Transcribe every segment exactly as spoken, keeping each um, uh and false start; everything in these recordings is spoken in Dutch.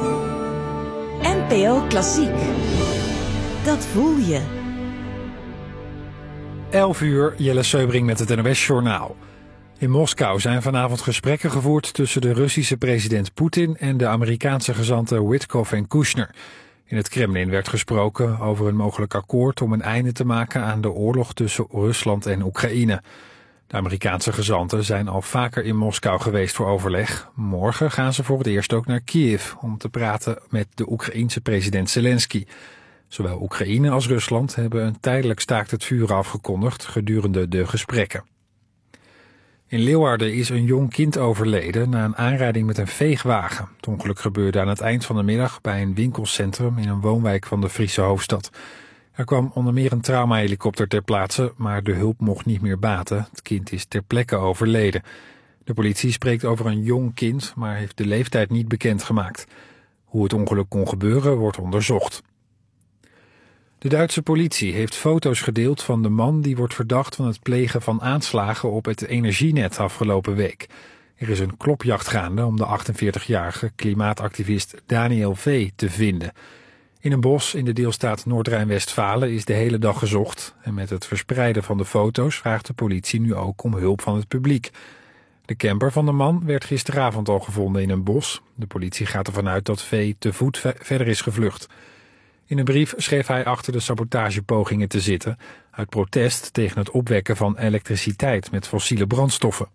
N P O Klassiek. Dat voel je. elf uur, Jelle Seubring met het N O S-journaal. In Moskou zijn vanavond gesprekken gevoerd tussen de Russische president Poetin en de Amerikaanse gezanten Witkoff en Kushner. In het Kremlin werd gesproken over een mogelijk akkoord om een einde te maken aan de oorlog tussen Rusland en Oekraïne. De Amerikaanse gezanten zijn al vaker in Moskou geweest voor overleg. Morgen gaan ze voor het eerst ook naar Kiev om te praten met de Oekraïense president Zelensky. Zowel Oekraïne als Rusland hebben een tijdelijk staakt het vuren afgekondigd gedurende de gesprekken. In Leeuwarden is een jong kind overleden na een aanrijding met een veegwagen. Het ongeluk gebeurde aan het eind van de middag bij een winkelcentrum in een woonwijk van de Friese hoofdstad. Er kwam onder meer een traumahelikopter ter plaatse, maar de hulp mocht niet meer baten. Het kind is ter plekke overleden. De politie spreekt over een jong kind, maar heeft de leeftijd niet bekendgemaakt. Hoe het ongeluk kon gebeuren wordt onderzocht. De Duitse politie heeft foto's gedeeld van de man die wordt verdacht van het plegen van aanslagen op het energienet afgelopen week. Er is een klopjacht gaande om de achtenveertigjarige klimaatactivist Daniel V. te vinden. In een bos in de deelstaat Noord-Rijn-Westfalen is de hele dag gezocht. En met het verspreiden van de foto's vraagt de politie nu ook om hulp van het publiek. De camper van de man werd gisteravond al gevonden in een bos. De politie gaat ervan uit dat V. te voet ve- verder is gevlucht. In een brief schreef hij achter de sabotagepogingen te zitten, uit protest tegen het opwekken van elektriciteit met fossiele brandstoffen.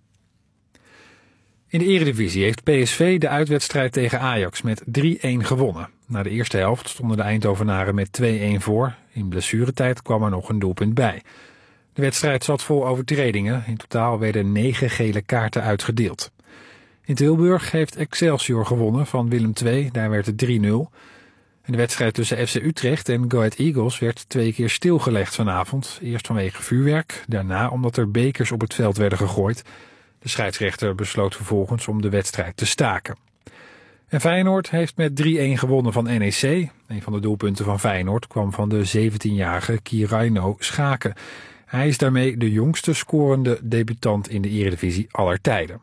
In de Eredivisie heeft P S V de uitwedstrijd tegen Ajax met drie-een gewonnen. Na de eerste helft stonden de Eindhovenaren met twee-een voor. In blessuretijd kwam er nog een doelpunt bij. De wedstrijd zat vol overtredingen. In totaal werden negen gele kaarten uitgedeeld. In Tilburg heeft Excelsior gewonnen van Willem twee, daar werd het drie-nul. En de wedstrijd tussen F C Utrecht en Go Ahead Eagles werd twee keer stilgelegd vanavond. Eerst vanwege vuurwerk, daarna omdat er bekers op het veld werden gegooid. De scheidsrechter besloot vervolgens om de wedstrijd te staken. En Feyenoord heeft met drie-een gewonnen van N E C. Een van de doelpunten van Feyenoord kwam van de zeventienjarige Kiraino Schaken. Hij is daarmee de jongste scorende debutant in de Eredivisie aller tijden.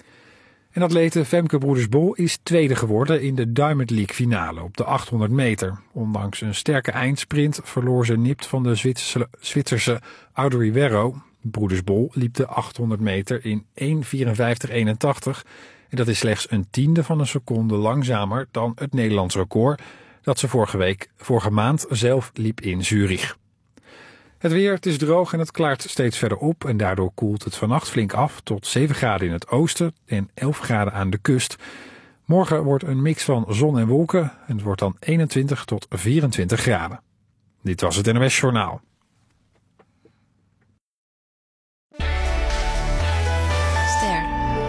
En atlete Femke Broeders-Bol is tweede geworden in de Diamond League finale op de achthonderd meter. Ondanks een sterke eindsprint verloor ze nipt van de Zwitserse, Zwitserse Audrey Werro. Broeders-Bol liep de achthonderd meter in één vierenvijftig eenentachtig. En dat is slechts een tiende van een seconde langzamer dan het Nederlands record dat ze vorige week, vorige maand zelf liep in Zurich. Het weer, het is droog en het klaart steeds verder op en daardoor koelt het vannacht flink af tot zeven graden in het oosten en elf graden aan de kust. Morgen wordt een mix van zon en wolken en het wordt dan eenentwintig tot vierentwintig graden. Dit was het N O S-journaal. Ster.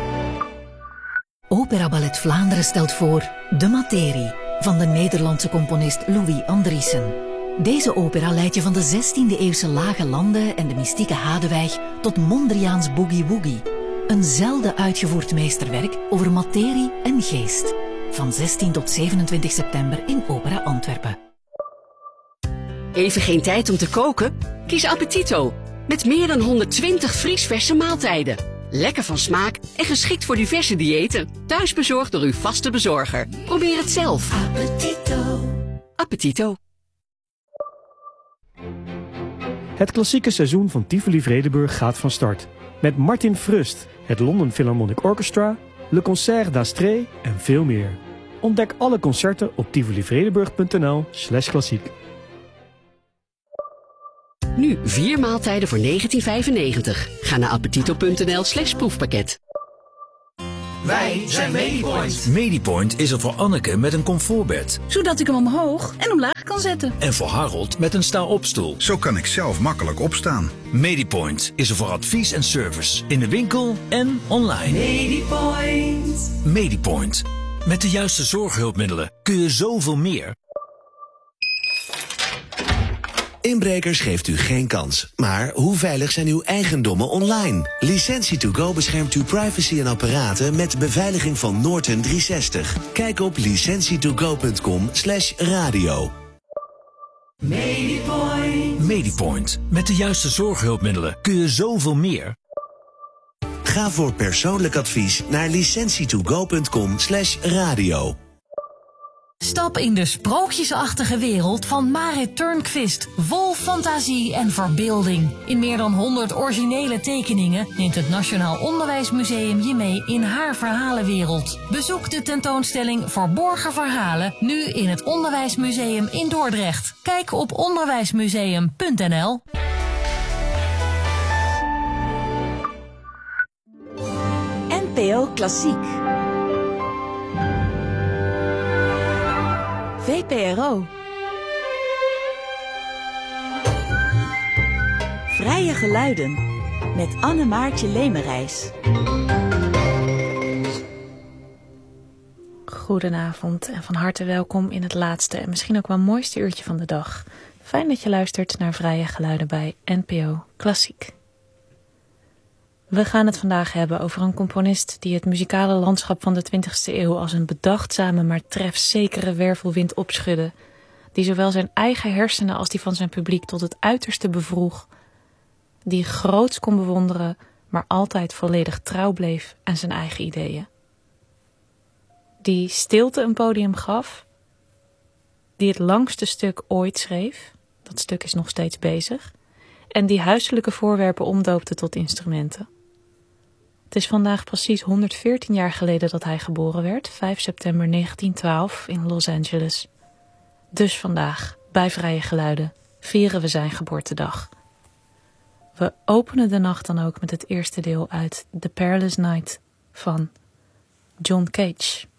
Opera Ballet Vlaanderen stelt voor De Materie van de Nederlandse componist Louis Andriessen. Deze opera leidt je van de zestiende-eeuwse lage landen en de mystieke Hadewijk tot Mondriaans Boogie Woogie. Een zelden uitgevoerd meesterwerk over materie en geest. Van zestien tot zevenentwintig september in Opera Antwerpen. Even geen tijd om te koken? Kies Appetito. Met meer dan honderdtwintig vriesverse maaltijden. Lekker van smaak en geschikt voor diverse diëten. Thuisbezorgd door uw vaste bezorger. Probeer het zelf. Appetito. Appetito. Het klassieke seizoen van Tivoli Vredenburg gaat van start. Met Martin Frust, het London Philharmonic Orchestra, Le Concert d'Astrée en veel meer. Ontdek alle concerten op tivolivredenburg.nl slash klassiek. Nu vier maaltijden voor negentien vijfennegentig. Ga naar appetito.nl slash proefpakket. Wij zijn Medipoint. Medipoint is er voor Anneke met een comfortbed. Zodat ik hem omhoog en omlaag kan zetten. En voor Harold met een sta-opstoel. Zo kan ik zelf makkelijk opstaan. Medipoint is er voor advies en service. In de winkel en online. Medipoint. Medipoint. Met de juiste zorghulpmiddelen kun je zoveel meer. Inbrekers geeft u geen kans. Maar hoe veilig zijn uw eigendommen online? Licentie to go beschermt uw privacy en apparaten met beveiliging van Norton driehonderdzestig. Kijk op licentietogo.com slash radio. Medipoint. Medipoint. Met de juiste zorghulpmiddelen kun je zoveel meer. Ga voor persoonlijk advies naar licentietogo.com slash radio. Stap in de sprookjesachtige wereld van Marit Turnquist, vol fantasie en verbeelding. In meer dan honderd originele tekeningen neemt het Nationaal Onderwijsmuseum je mee in haar verhalenwereld. Bezoek de tentoonstelling Verborgen Verhalen nu in het Onderwijsmuseum in Dordrecht. Kijk op onderwijsmuseum punt n l. N P O Klassiek. V P R O. Vrije geluiden met Anne-Maartje Lemerijs. Goedenavond en van harte welkom in het laatste en misschien ook wel mooiste uurtje van de dag. Fijn dat je luistert naar Vrije Geluiden bij N P O Klassiek. We gaan het vandaag hebben over een componist die het muzikale landschap van de twintigste eeuw als een bedachtzame maar trefzekere wervelwind opschudde, die zowel zijn eigen hersenen als die van zijn publiek tot het uiterste bevroeg, die groots kon bewonderen, maar altijd volledig trouw bleef aan zijn eigen ideeën. Die stilte een podium gaf, die het langste stuk ooit schreef, dat stuk is nog steeds bezig, en die huiselijke voorwerpen omdoopte tot instrumenten. Het is vandaag precies honderdveertien jaar geleden dat hij geboren werd, vijf september negentien twaalf in Los Angeles. Dus vandaag, bij Vrije Geluiden, vieren we zijn geboortedag. We openen de nacht dan ook met het eerste deel uit The Perilous Night van John Cage.